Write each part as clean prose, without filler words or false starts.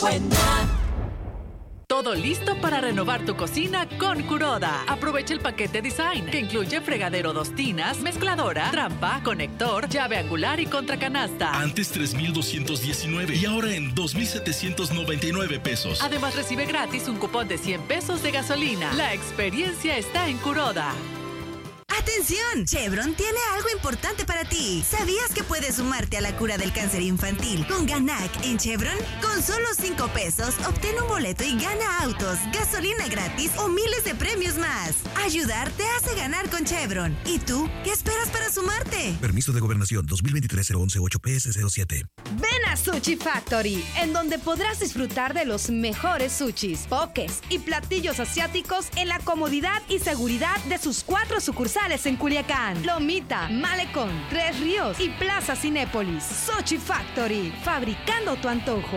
buena! Todo listo para renovar tu cocina con Kuroda. Aprovecha el paquete Design, que incluye fregadero 2 tinas, mezcladora, trampa, conector, llave angular y contracanasta. Antes 3,219 y ahora en 2,799 pesos. Además recibe gratis un cupón de 100 pesos de gasolina. La experiencia está en Kuroda. ¡Atención! Chevron tiene algo importante para ti. ¿Sabías que puedes sumarte a la cura del cáncer infantil con Ganac en Chevron? Con solo 5 pesos, obtén un boleto y gana autos, gasolina gratis o miles de premios más. Ayudar te hace ganar con Chevron. ¿Y tú? ¿Qué esperas para sumarte? Permiso de Gobernación 2023-011-8PS07. Ven a Sushi Factory, en donde podrás disfrutar de los mejores sushis, pokés y platillos asiáticos en la comodidad y seguridad de sus 4 sucursales en Culiacán, Lomita, Malecón, Tres Ríos y Plaza Cinépolis. Sushi Factory, fabricando tu antojo.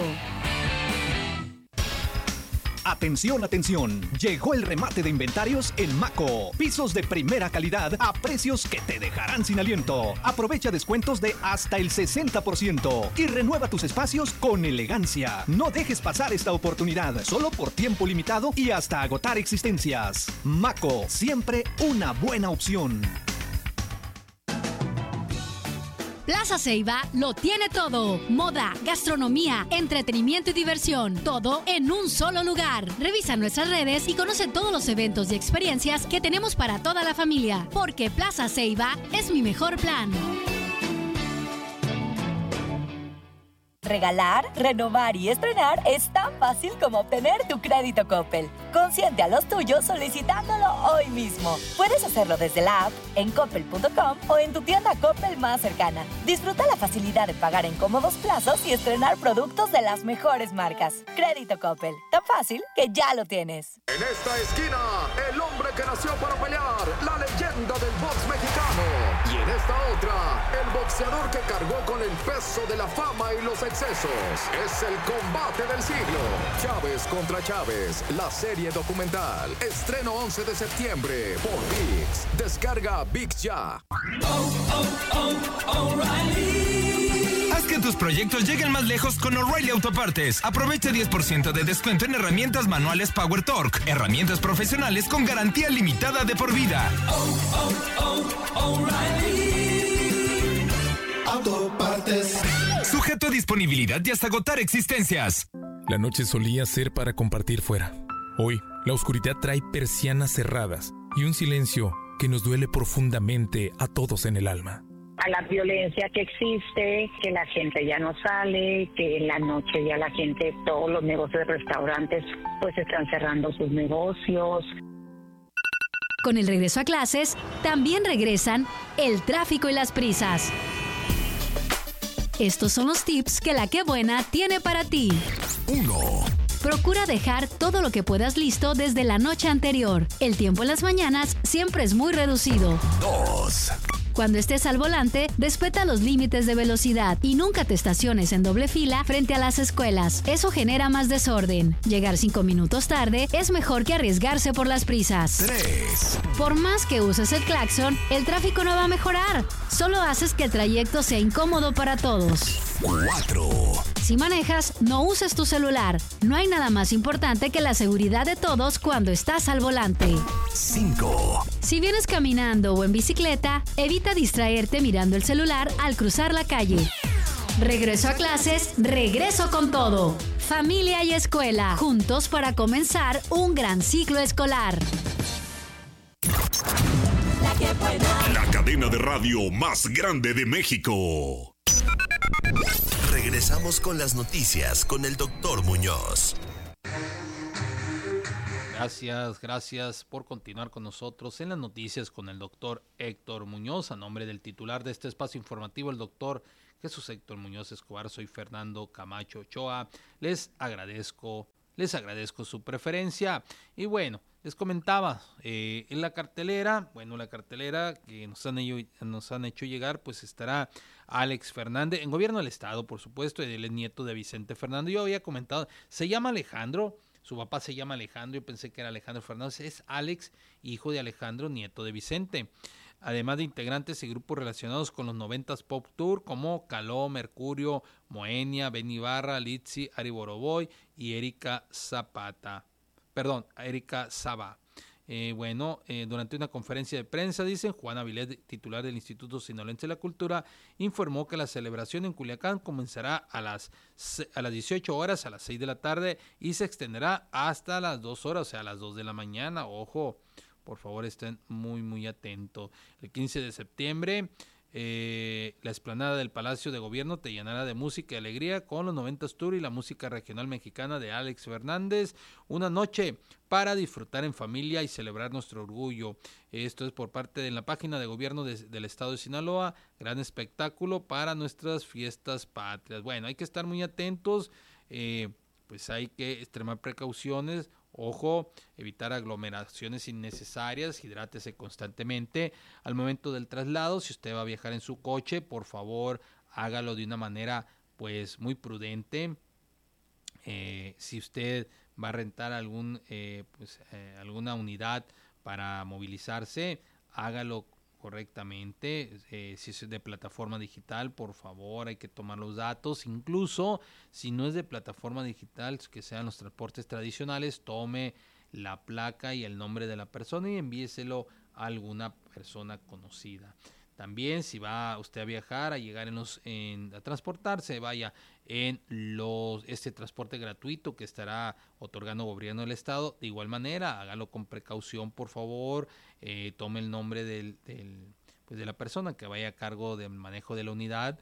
Atención, atención. Llegó el remate de inventarios en Maco. Pisos de primera calidad a precios que te dejarán sin aliento. Aprovecha descuentos de hasta el 60% y renueva tus espacios con elegancia. No dejes pasar esta oportunidad, solo por tiempo limitado y hasta agotar existencias. Maco, siempre una buena opción. Plaza Ceiba lo tiene todo. Moda, gastronomía, entretenimiento y diversión. Todo en un solo lugar. Revisa nuestras redes y conoce todos los eventos y experiencias que tenemos para toda la familia. Porque Plaza Ceiba es mi mejor plan. Regalar, renovar y estrenar es tan fácil como obtener tu crédito Coppel. Consiente a los tuyos solicitándolo hoy mismo. Puedes hacerlo desde la app, en coppel.com o en tu tienda Coppel más cercana. Disfruta la facilidad de pagar en cómodos plazos y estrenar productos de las mejores marcas. Crédito Coppel, tan fácil que ya lo tienes. En esta esquina, el hombre que nació para pelear, la leyenda del box mexicano. Y en esta otra, el boxeador que cargó con el peso de la fama y los excesos. Es el combate del siglo. Chávez contra Chávez, la serie documental. Estreno 11 de septiembre por ViX. Descarga ViX ya. Haz que tus proyectos lleguen más lejos con O'Reilly Autopartes. Aprovecha 10% de descuento en herramientas manuales Power Torque. Herramientas profesionales con garantía limitada de por vida. O'Reilly Autopartes. Sujeto a disponibilidad y hasta agotar existencias. La noche solía ser para compartir fuera. Hoy, la oscuridad trae persianas cerradas y un silencio que nos duele profundamente a todos en el alma. A la violencia que existe, que la gente ya no sale, que en la noche ya la gente, todos los negocios de restaurantes, pues están cerrando sus negocios. Con el regreso a clases, también regresan el tráfico y las prisas. Estos son los tips que La Qué Buena tiene para ti. 1. Procura dejar todo lo que puedas listo desde la noche anterior. El tiempo en las mañanas siempre es muy reducido. 2. Cuando estés al volante, respeta los límites de velocidad y nunca te estaciones en doble fila frente a las escuelas. Eso genera más desorden. Llegar 5 minutos tarde es mejor que arriesgarse por las prisas. 3. Por más que uses el claxon, el tráfico no va a mejorar. Solo haces que el trayecto sea incómodo para todos. 4. Si manejas, no uses tu celular. No hay nada más importante que la seguridad de todos cuando estás al volante. 5. Si vienes caminando o en bicicleta, evita distraerte mirando el celular al cruzar la calle. Regreso a clases, regreso con todo. Familia y escuela, juntos para comenzar un gran ciclo escolar. La cadena de radio más grande de México. Regresamos con las noticias con el Dr. Muñoz. Gracias por continuar con nosotros en las noticias con el doctor Héctor Muñoz. A nombre del titular de este espacio informativo, el doctor Jesús Héctor Muñoz Escobar, soy Fernando Camacho Ochoa. Les agradezco su preferencia. Y bueno, les comentaba, en la cartelera que nos han hecho llegar, pues estará Alex Fernández, en Gobierno del Estado, por supuesto, y él es nieto de Vicente Fernández. Yo había comentado, se llama Alejandro, su papá se llama Alejandro, yo pensé que era Alejandro Fernández, es Alex, hijo de Alejandro, nieto de Vicente. además de integrantes y grupos relacionados con los 90s Pop Tour como Caló, Mercurio, Moenia, Ben Ibarra, Litzy, Ari Boroboy y Erika Saba. Durante una conferencia de prensa, dicen, Juan Avilés, titular del Instituto Sinaloense de la Cultura, informó que la celebración en Culiacán comenzará a las 18 horas, a las 6 de la tarde, y se extenderá hasta las 2 horas, o sea, a las 2 de la mañana. Ojo, por favor, estén muy, muy atentos. El 15 de septiembre, la explanada del Palacio de Gobierno te llenará de música y alegría con los 90s Tour y la música regional mexicana de Alex Fernández. Una noche para disfrutar en familia y celebrar nuestro orgullo. Esto es por parte de la página de gobierno del estado de Sinaloa. Gran espectáculo para nuestras fiestas patrias. Bueno, hay que estar muy atentos. Pues hay que extremar precauciones. Ojo, evitar aglomeraciones innecesarias, hidrátese constantemente al momento del traslado. Si usted va a viajar en su coche, por favor, hágalo de una manera pues muy prudente. Si usted va a rentar alguna unidad para movilizarse, hágalo correctamente. Si es de plataforma digital, por favor, hay que tomar los datos. Incluso si no es de plataforma digital, que sean los transportes tradicionales, tome la placa y el nombre de la persona y envíeselo a alguna persona conocida. También, si va usted a viajar, a llegar a transportarse, vaya en este transporte gratuito que estará otorgando el gobierno del estado. De igual manera, hágalo con precaución, por favor. Tome el nombre de la persona que vaya a cargo del manejo de la unidad.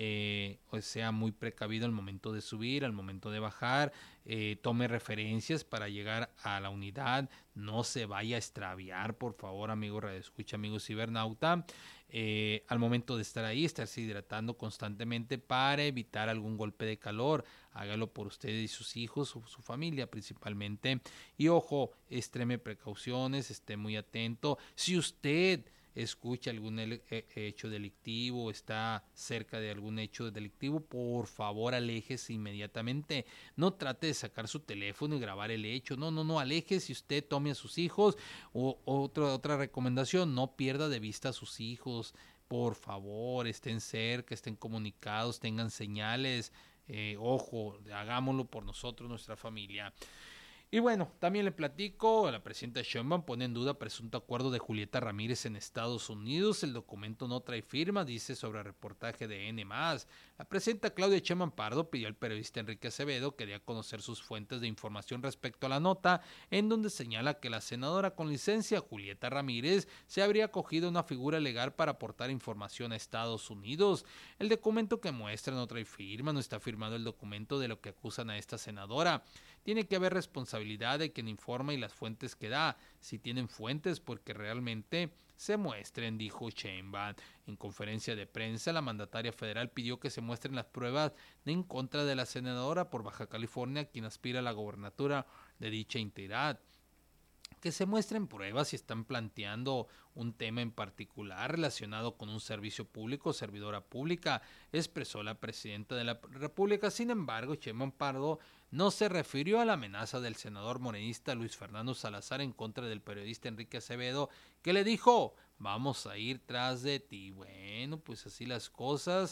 Sea muy precavido al momento de subir, al momento de bajar. Tome referencias para llegar a la unidad. No se vaya a extraviar, por favor, amigo radioescucha, amigo cibernauta. Al momento de estar ahí, estarse hidratando constantemente para evitar algún golpe de calor. Hágalo por ustedes y sus hijos o su familia principalmente. Y ojo, extreme precauciones, esté muy atento. Si usted escucha algún hecho delictivo, está cerca de algún hecho delictivo, por favor aléjese inmediatamente. No trate de sacar su teléfono y grabar el hecho. No, aléjese. Usted tome a sus hijos. Otra recomendación, no pierda de vista a sus hijos. Por favor, estén cerca, estén comunicados, tengan señales. Ojo, hagámoslo por nosotros, nuestra familia. Y bueno, también le platico, la presidenta Sheinbaum pone en duda presunto acuerdo de Julieta Ramírez en Estados Unidos. El documento no trae firma, dice sobre reportaje de N+. La presidenta Claudia Sheinbaum Pardo pidió al periodista Enrique Acevedo que dé a conocer sus fuentes de información respecto a la nota, en donde señala que la senadora con licencia, Julieta Ramírez, se habría acogido a una figura legal para aportar información a Estados Unidos. El documento que muestra no trae firma, no está firmado el documento de lo que acusan a esta senadora. Tiene que haber responsabilidad de quien informa y las fuentes que da. Si tienen fuentes, porque realmente se muestren, dijo Sheinbaum. En conferencia de prensa, la mandataria federal pidió que se muestren las pruebas en contra de la senadora por Baja California, quien aspira a la gobernatura de dicha entidad. Que se muestren pruebas si están planteando un tema en particular relacionado con un servicio público o servidora pública, expresó la presidenta de la República. Sin embargo, Sheinbaum Pardo no se refirió a la amenaza del senador morenista Luis Fernando Salazar en contra del periodista Enrique Acevedo, que le dijo: vamos a ir tras de ti. Bueno, pues así las cosas,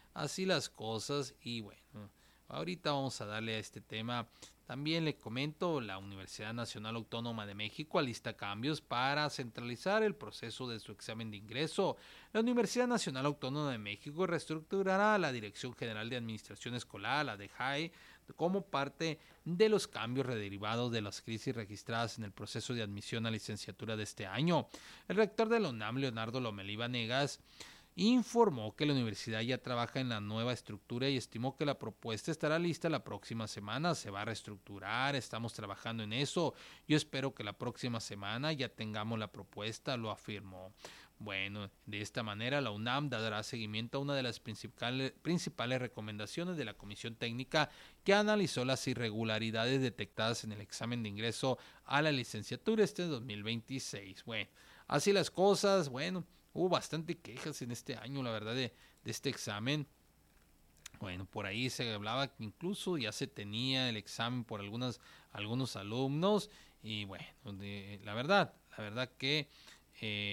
y bueno, ahorita vamos a darle a este tema. También le comento, la Universidad Nacional Autónoma de México alista cambios para centralizar el proceso de su examen de ingreso. La Universidad Nacional Autónoma de México reestructurará la Dirección General de Administración Escolar, la DGAE, como parte de los cambios derivados de las crisis registradas en el proceso de admisión a licenciatura de este año. El rector de la UNAM, Leonardo Lomelí Vanegas, informó que la universidad ya trabaja en la nueva estructura y estimó que la propuesta estará lista la próxima semana. Se va a reestructurar, estamos trabajando en eso. Yo espero que la próxima semana ya tengamos la propuesta, lo afirmó. Bueno, de esta manera la UNAM dará seguimiento a una de las principales recomendaciones de la Comisión Técnica que analizó las irregularidades detectadas en el examen de ingreso a la licenciatura 2026. Bueno, así las cosas. Bueno, hubo bastante quejas en este año, la verdad, de este examen. Bueno, por ahí se hablaba que incluso ya se tenía el examen por algunos alumnos. Y bueno, la verdad que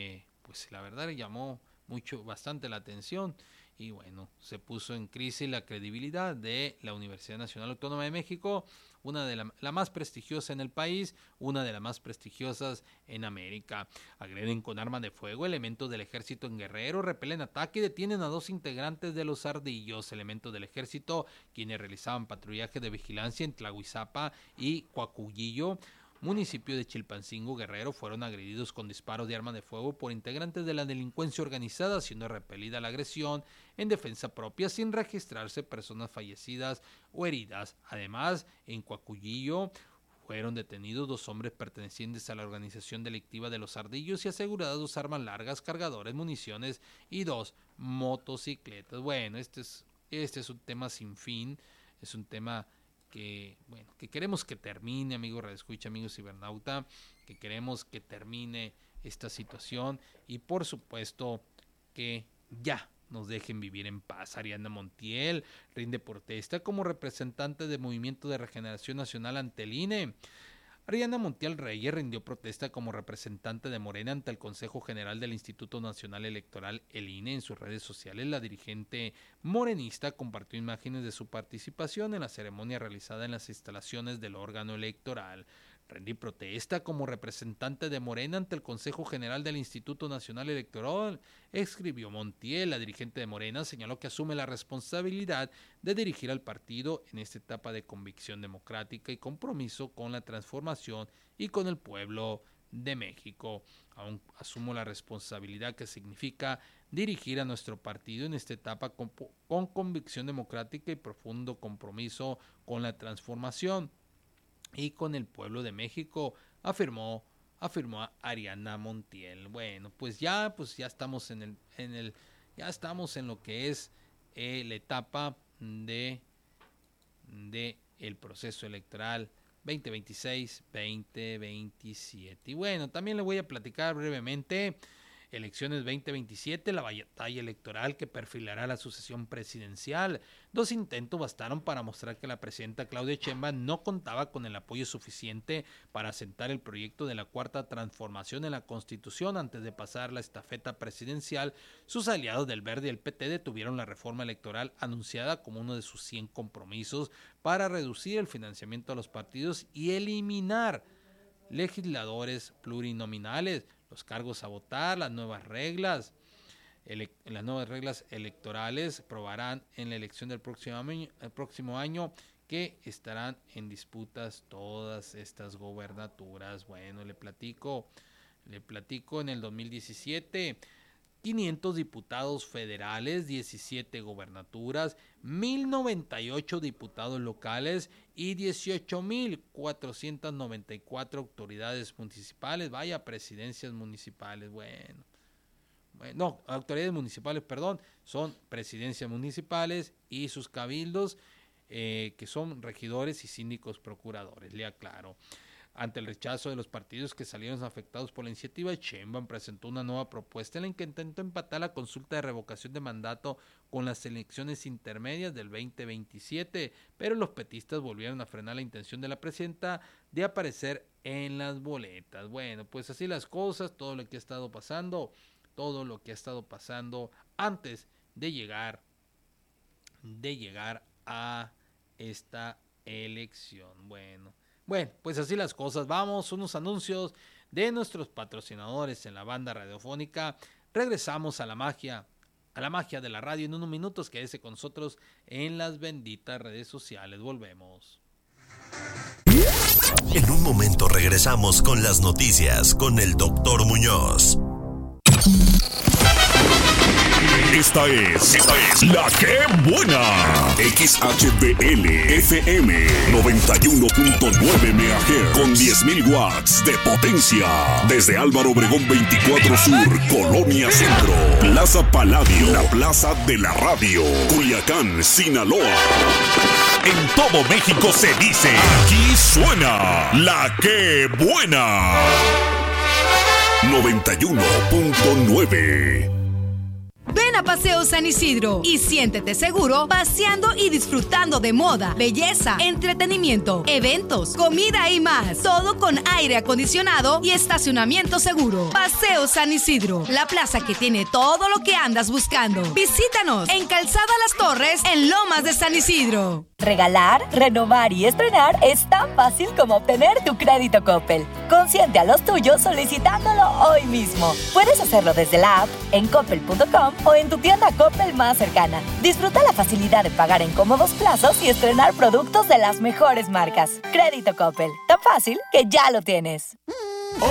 pues la verdad le llamó bastante la atención. Y bueno, se puso en crisis la credibilidad de la Universidad Nacional Autónoma de México, una de la más prestigiosa en el país, una de las más prestigiosas en América. Agreden con arma de fuego elementos del ejército en Guerrero, repelen ataque y detienen a 2 integrantes de los Ardillos, elementos del ejército quienes realizaban patrullaje de vigilancia en Tlahuizapa y Coacuyillo, municipio de Chilpancingo, Guerrero, fueron agredidos con disparos de arma de fuego por integrantes de la delincuencia organizada, siendo repelida la agresión en defensa propia sin registrarse personas fallecidas o heridas. Además, en Coacuyillo fueron detenidos 2 hombres pertenecientes a la organización delictiva de los Ardillos y aseguradas 2 armas largas, cargadores, municiones y 2 motocicletas. Bueno, este es un tema sin fin, es un tema que queremos que termine, amigos radioescucha, amigos cibernauta, que queremos que termine esta situación y por supuesto que ya nos dejen vivir en paz. Ariadna Montiel rinde protesta como representante del Movimiento de Regeneración Nacional ante el INE. Ariadna Montiel Reyes rindió protesta como representante de Morena ante el Consejo General del Instituto Nacional Electoral, el INE. En sus redes sociales, la dirigente morenista compartió imágenes de su participación en la ceremonia realizada en las instalaciones del órgano electoral. Rendí protesta como representante de Morena ante el Consejo General del Instituto Nacional Electoral, escribió Montiel. La dirigente de Morena señaló que asume la responsabilidad de dirigir al partido en esta etapa de convicción democrática y compromiso con la transformación y con el pueblo de México. Aún asumo la responsabilidad que significa dirigir a nuestro partido en esta etapa con convicción democrática y profundo compromiso con la transformación y con el pueblo de México, afirmó Ariadna Montiel. Bueno, pues ya estamos ya estamos en lo que es la etapa de el proceso electoral 2026-2027. Y bueno, también le voy a platicar brevemente elecciones 2027, la batalla electoral que perfilará la sucesión presidencial. 2 intentos bastaron para mostrar que la presidenta Claudia Sheinbaum no contaba con el apoyo suficiente para asentar el proyecto de la Cuarta Transformación en la Constitución. Antes de pasar la estafeta presidencial, sus aliados del Verde y el PT detuvieron la reforma electoral anunciada como uno de sus 100 compromisos para reducir el financiamiento a los partidos y eliminar legisladores plurinominales, los cargos a votar, las nuevas reglas electorales probarán en la elección del próximo año que estarán en disputas todas estas gobernaturas. Bueno, le platico en el 2017, 500 diputados federales, 17 gobernaturas, 1,098 diputados locales y 18,494 autoridades municipales. Vaya, presidencias municipales, autoridades municipales, son presidencias municipales y sus cabildos, que son regidores y síndicos procuradores, le aclaro. Ante el rechazo de los partidos que salieron afectados por la iniciativa, Sheinbaum presentó una nueva propuesta en la que intentó empatar la consulta de revocación de mandato con las elecciones intermedias del 2027, pero los petistas volvieron a frenar la intención de la presidenta de aparecer en las boletas. Bueno, pues así las cosas, todo lo que ha estado pasando antes de llegar a esta elección. Bueno, pues así las cosas. Vamos, unos anuncios de nuestros patrocinadores en la banda radiofónica. Regresamos a la magia de la radio en unos minutos. Quédese con nosotros en las benditas redes sociales. Volvemos. En un momento regresamos con las noticias con el Dr. Muñoz. Esta es La Que Buena. XHBL FM 91.9 MHz con 10.000 watts de potencia. Desde Álvaro Obregón 24 Sur, Colonia Centro, Plaza Paladio, la plaza de la radio, Culiacán, Sinaloa. En todo México se dice, aquí suena La Que Buena. 91.9. Ven Ven a Paseo San Isidro y siéntete seguro paseando y disfrutando de moda, belleza, entretenimiento, eventos, comida y más. Todo con aire acondicionado y estacionamiento seguro. Paseo San Isidro, la plaza que tiene todo lo que andas buscando. Visítanos en Calzada Las Torres, en Lomas de San Isidro. Regalar, renovar y estrenar es tan fácil como obtener tu crédito Coppel. Consiente a los tuyos solicitándolo hoy mismo. Puedes hacerlo desde la app, en coppel.com o en tu tienda Coppel más cercana. Disfruta la facilidad de pagar en cómodos plazos y estrenar productos de las mejores marcas. Crédito Coppel, tan fácil que ya lo tienes.